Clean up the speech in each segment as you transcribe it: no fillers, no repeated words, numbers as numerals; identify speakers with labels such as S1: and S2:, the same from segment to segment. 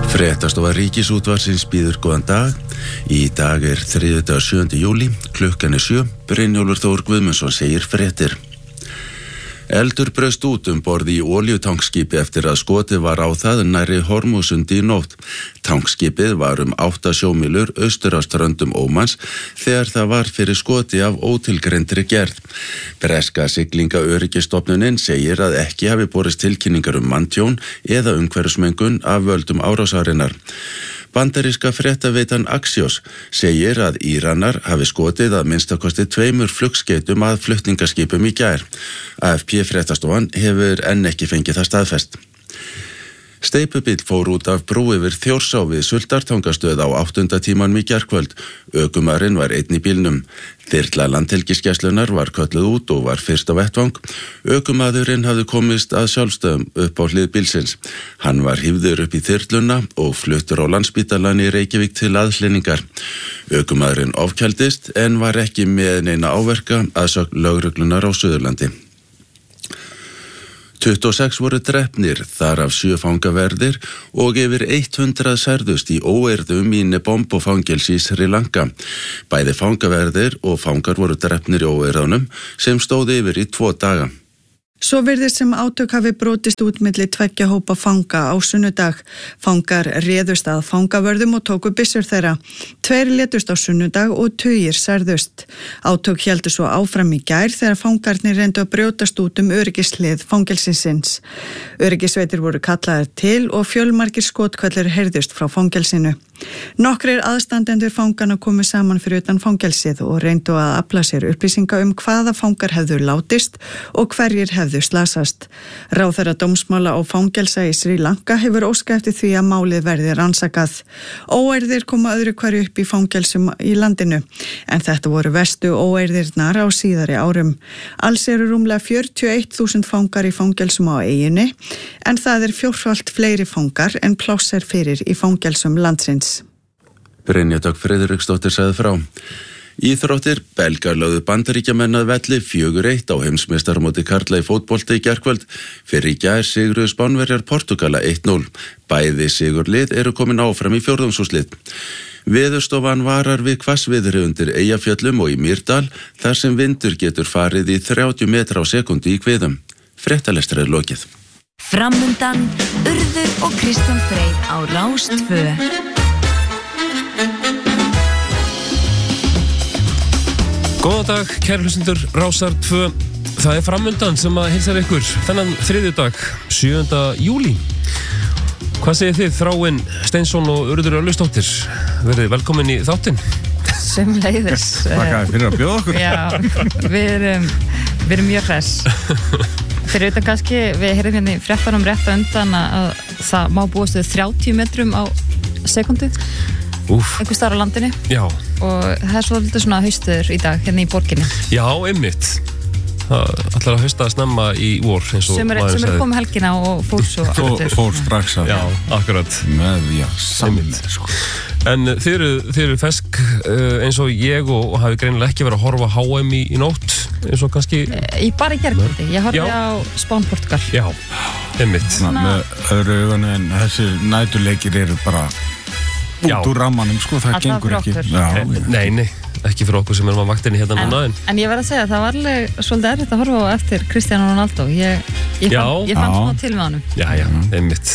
S1: Fréttastofa Ríkisútvarpsins býður góðan dag. Í dag er þriðjudagur 7. júlí, klukkan er 7. Brynjólfur Þór Guðmundsson segir fréttir. Eldur braust út borð í olíutankskipi eftir að skotið var á það nærri Hormúsundi í nótt. Tankskipið var 8 sjómílur austur á ströndum Ómans þegar það var fyrir skoti af ótilgreindri gerð. Breska siglingaöryggistofnunin segir að ekki hafi borist tilkynningar manntjón eða umhverfismengun af völdum árásarinnar. Bandaríska fréttaveitan Axios segir að Íranar hafi skotið að minnstakosti 2 flugskeytum að flutningaskipum í gær. AFP fréttastofan hefur enn ekki fengið það staðfest. Steypubíll fór út af brú yfir Þjórsá við Sultartangastöð á 8. tímanum í gærkvöld. Ökumaðurinn var einn í bílnum. Þyrla Landhelgisgæslunnar var kölluð út og var fyrst á vettvang. Ökumaðurinn hafði komist að sjálfstöðum upp á hlið bílsins. Hann var hífður upp í þyrluna og fluttur á Landspítalann í Reykjavík til aðhlynningar. Ökumaðurinn ofkældist en var ekki með neina áverka að sögn lögreglunar á Suðurlandi. 26 voru drepnir, þar af 7 fangaverðir og yfir 100 særðust í óeirðum í Nebombo-fangelsi í Sri Lanka. Bæði fangaverðir og fangar voru drepnir í óeirðunum sem stóð yfir í 2 daga.
S2: Svo virðist sem átök hafi brotist út milli 2 hópa fanga á sunnudag. Fangar réðust að fangavörðum og tóku byssur þeirra. 2 létust á sunnudag og tugir særðust. Átök héldu svo áfram í gær þegar fangarnir reyndu að brjótast út öryggislið fangelsins. Öryggisveitir voru kallaðir til og fjölmargir skotkvellir heyrðust frá fangelsinu. Nokkrir aðstandendur fangana komu saman fyrir utan fangelsið og reyndu að afla sér upplýsinga hvaða fangar hefðu látist og hverjir hefðu slasast. Ráðherra dómsmála og fangelsa í Sri Lanka hefur óskað eftir því að málið verði rannsakað. Óeirðir koma öðru hverju upp í fangelsum í landinu, en þetta voru verstu óeirðirnar á síðari árum. Alls eru rúmlega 41.000 fangar í fangelsum á eyjunni, en það er 4-falt fleiri fangar en pláss er fyrir í fangelsum landsins.
S1: Brynja Dögg Friðriksdóttir sagði frá. Íþróttir, Belgar lögðu Bandaríkjamenn að velli 4-1 á heimsmeistaramóti karla í fótbolta í gærkvöld. Fyrir í gær sigruðu Spánverjar Portúgala 1-0. Bæði sigurlið eru komin áfram í fjórðungsúrslit. Veðurstofan varar við hvassviðri undir Eyjafjöllum og í Mýrdal þar sem vindur getur farið í 30 metra á sekúndu í kviðum. Fréttalestri er lokið.
S3: Framundan, Urður og Kristján Freyr á Rás 2.
S4: Góðan dag, kæru hlustendur Rásar 2. Það er framundan sem að heilsar ykkur þennan þriðjudag, 7. júlí. Hvað segir þið, Þráinn Steinsson og Urður Örlygsdóttir? Verið velkomin í þáttinn.
S5: Sömuleiðis.
S6: Þakka fyrir að bjóða okkur.
S5: Já, við erum mjög hress. Fyrir utan kannski, við heyrðum hérna í fréttunum rétt á undan að það má búast við 30 metrum á sekundu. Einhvers staðar á landinu.
S4: Já.
S5: Og það er svolítið svona haustuður í dag hérna í borginni.
S4: Já, einmitt. Það ætlar að hausta að snemma í vor eins og maður sagði.
S5: Sem komið helgina og fór svo aftur.
S6: Fór strax að.
S4: Já, akkurat.
S6: Samið, sko.
S4: En þið eru fesk eins og ég og hafi greinilega ekki verið að horfa HM í nótt eins og kannski.
S5: Bara í gærkvöldi. Ég horfði á Spán Portúgal.
S4: Já, einmitt.
S6: Með öðru augun en þessi næturleikir eru bara út úr rammanum, sko, það gengur ekki.
S4: Nei, ekki fyrir okkur sem erum á vaktinni hérna núna.
S5: En ég verð að segja að það var alveg svolítið erfitt að horfa á eftir Cristiano Ronaldo. Ég fann svona til með honum.
S4: Já, einmitt.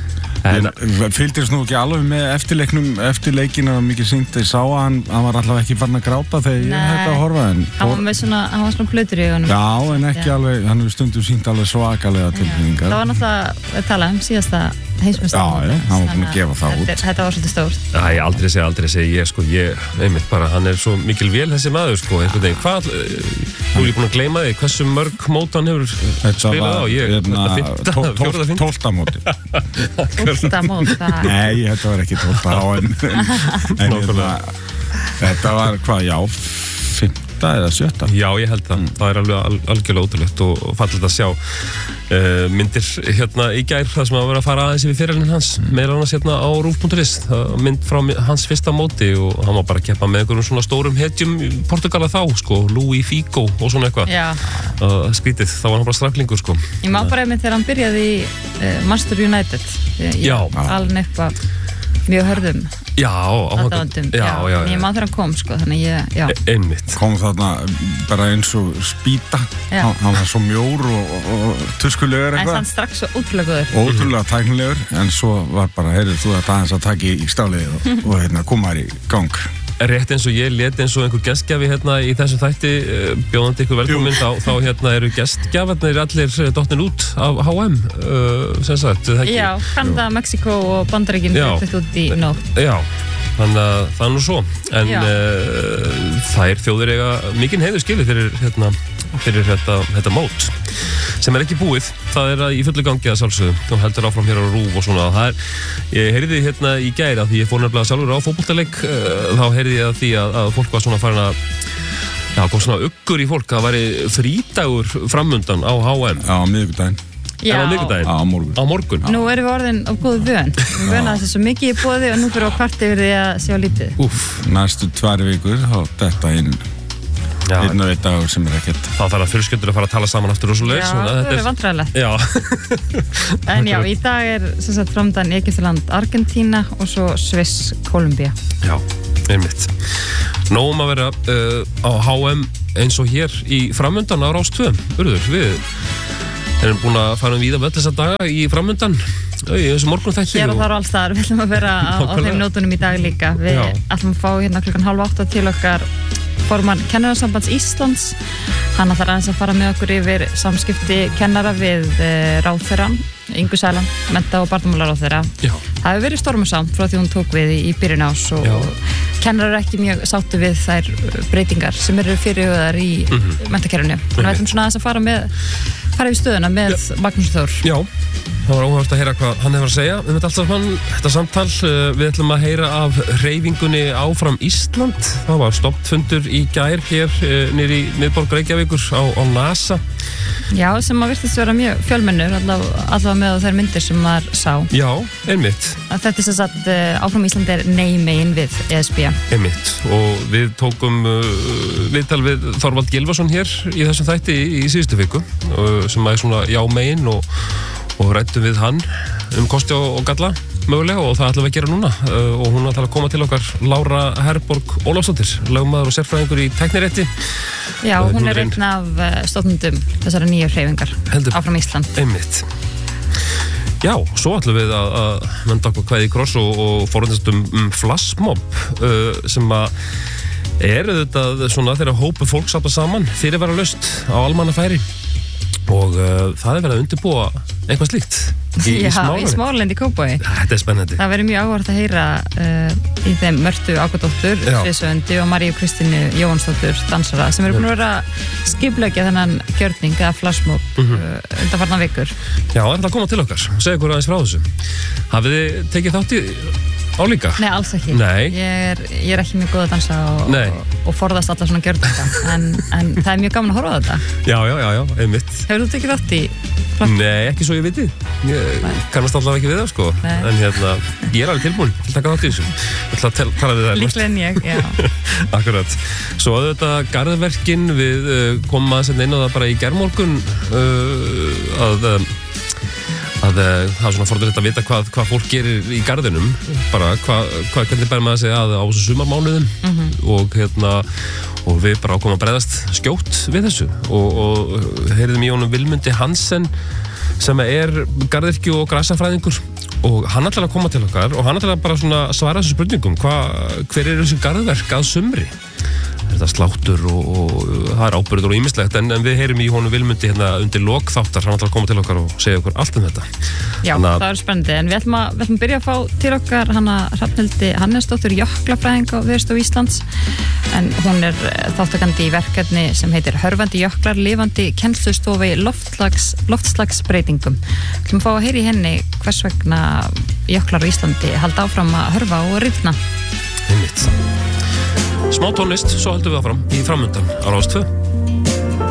S6: Fylgdist nú ekki alveg með eftirleikinu og mikið sýnt. Ég sá að hann var allavega ekki farin að gráta þegar ég hætti að horfa.
S5: Hann var svona blautur í augunum.
S6: Já, en ekki alveg, hann hefur stundum sýnt alveg svakalega tilfinningar.
S5: Það var náttúrulega að tala síðasta heimsmeistaramóti.
S6: Já, hann var búinn að gefa það út.
S5: Þetta var svolítið stórt.
S4: Æ, aldrei segi ég, einmitt bara, hann er svo mikil vel þessi maður, sko, einhvern veginn. Hvað, þú er búin að gleyma þig, hversu mörg mót hann hefur spilað á?
S6: Þetta var 12. móti.
S5: 12. mót, það...
S6: Nei, þetta var ekki 12. en þetta var, hvað, já, 5. eða 7.
S4: Já, ég held það. Það er alveg algjörlega ótrúlegt og fallegt að sjá myndir hérna í gær það sem að vera að fara aðeins yfir fyrirlinn hans meira annars hérna á rúf.is mynd frá hans fyrsta móti og hann var bara að keppa með einhverjum svona stórum hetjum í Portúgala þá, sko, Luís Figo og svona eitthvað skrítið, þá var hann bara straflingur, sko.
S5: Ég má bara einmitt þegar hann byrjaði í Manchester United alveg eitthvað mjög hörðum
S4: Já,
S5: aðdáendum.
S4: Já.
S5: Ég man þegar hann kom, sko, þannig já.
S4: Einmitt.
S6: Kom þarna bara eins og spýta. Hann var svo mjór og tuskulegur eitthvað.
S5: En hann strax svo ótrúlega góður.
S6: Ótrúlega tæknilegur, en svo var bara, heyrðu þú þetta aðeins að taka í stálið og koma þær í gang.
S4: Rétt eins og ég lét eins og einhver gestgjafi í þessum þætti bjóðandi ykkur velkomin þá eru gestgjafarnir allir dottin út af H&M sem sagt
S5: Já, Kanada, Mexiko og Bandaríkin flytt út í nótt
S4: Já, þannig að það er nú svo en þær þjóðir eiga mikinn heiður skilið fyrir þetta mót sem ekki búið, það í fullu gangi að sjálfsögðu, þú heldur áfram hér á RÚV og svona, ég heyrði í gær að því ég fór nefnilega sjálfur á fótboltaleik þá heyrði ég að því að fólk var svona farin að kom svona uggur í fólk, það væri frídagur framundan á H&M
S6: á miðvikudaginn
S4: á morgun
S5: Nú erum við orðin á góðu vön við vöna þessu svo mikið í boði og nú fyrir á kvart yfir því að sjá lítið
S6: Næstu 2 vikur þá þetta inn einn og einn dagur sem ekkert
S4: þá þarf að fjölskyldur að fara að tala saman aftur og svo leiðis
S5: það er vandræðilegt en í dag er sem sagt framdann Egyptaland, Argentína og svo Sviss, Kólumbía
S4: Já, einmitt Nóum að vera á H&M eins og hér í framöndan á Rás 2 Urður, við erum búin að fara víða völl þessa daga í framöndan í þessu morgunþætti
S5: Hér og þar og alls þar, við ætlum að vera á þeim nótunum í dag líka við ætlum að fá hérna 7:30 til okkar formann Kennarasambands Íslands hann ætlar aðeins að fara með okkur yfir samskipti kennara við ráðherrann Ingu Sæland, mennta- og barnamálaráðherra það hefur verið stormasamt frá því hún tók við í byrjun árs og kennarar ekki mjög sáttu við þær breytingar sem eru fyrirhugaðar í menntakerfinu þannig að við ætlum svona aðeins að fara yfir stöðuna með Magnús Þór
S4: Já, það var óhægt að heyra hvað hann hefur að segja þetta samtal, við ætlum að heyra af hreyfingunni Áfram Ísland það var stofnfundur í gær hér niður í miðborg Reykjavíkur á NASA
S5: Já, sem að virtist vera mjög fjölmennur allavega með þær myndir sem maður sá
S4: Já, einmitt
S5: Þetta er sem sagt Áfram Ísland er nei megin við ESB
S4: Einmitt, og við tókum viðtal við Þorvald Gylfason hér í þessum þætti í síðustu viku sem er svona já megin og ræddum við hann kosti og galla mögulega og það ætlum við að gera núna og hún ætlar að koma til okkar Lára Herborg Ólafsdóttir, lögmaður og sérfræðingur í tæknirétti
S5: Já, hún er einn af stofnendum þessara nýju hreyfingar Áfram Ísland
S4: Einmitt Já, svo ætlum við að menda okkur kveði í kross og forundast flashmob sem að þetta svona þegar hópu fólk safna saman fyrirvaralaust á almannafæri og það verið að undirbúa eitthvað slíkt í
S5: Smáralind í Kópavogi
S4: Þetta er spennandi
S5: Það verið mjög áhugavert að heyra í þeim Mörtu Ágadóttur Sviðsöndi og Maríu Kristínu Jóhannsdóttur dansara sem eru búin að vera skipleggja þennan gjörning eða flashmob undanfarnar vikur
S4: Já, það er að koma til okkar segja okkur aðeins frá þessu Hafið þið tekið þátt í álíka?
S5: Nei, alls ekki Ég er ekki mjög góð að dansa og forðast alla svona gjörninga en það er mjög gaman að horfa á þetta
S4: Já, einmitt
S5: Hefur þú tekið þátt í
S4: Nei, ekki svo ég viti Ég kannast allavega ekki við það sko en ég er alveg tilbúin til að taka þátt í þessu Ég ætla að tala við það
S5: Líklega en ég, já
S4: Akkurat Svo að þetta garðverkin við komum aðeins inn á það bara í gærmorgun að það er svona forðulegt að vita hvað fólk gerir í garðinum bara hvernig ber maður sig að á þessu sumarmánuðum og við bara ákomum að bregðast skjótt við þessu og heyrðum í honum Vilmundi Hansen sem er garðyrki og grasafræðingur og hann ætlar að koma til okkar og hann ætlar að bara svona svara þessu spurningum hver er þessu garðverk að sumri þetta sláttur og það er ábyrður og ýmislegt en við heyrum í honum Vilmundi hérna undir lok þáttar, hann ætlar að koma til okkar og segja okkur allt um þetta
S5: Já, það er spennandi, en við ætlum að byrja að fá til okkar hana Hrafnhildi Hannesdóttur jöklafræðing á Veðurstofu Íslands en hún er þáttakandi í verkefni sem heitir Hörfandi jöklar, lifandi kennslustofi loftslagsbreytingum Við ætlum að fá að heyra í henni hvers vegna jöklar á Íslandi halda áfram að hörfa og rifna
S4: Einmitt Smá tónlist, svo höldum við áfram í framöndan á Rás 2